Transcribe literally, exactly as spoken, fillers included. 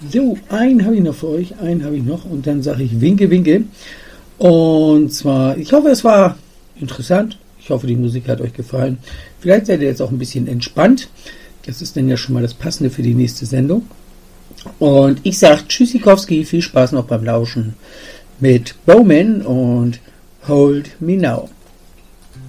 So, einen habe ich noch für euch, einen habe ich noch und dann sage ich Winke, Winke. Und zwar, ich hoffe, es war interessant. Ich hoffe, die Musik hat euch gefallen. Vielleicht seid ihr jetzt auch ein bisschen entspannt. Das ist dann ja schon mal das Passende für die nächste Sendung. Und ich sage Tschüssikowski, viel Spaß noch beim Lauschen mit Bowman und Hold Me Now.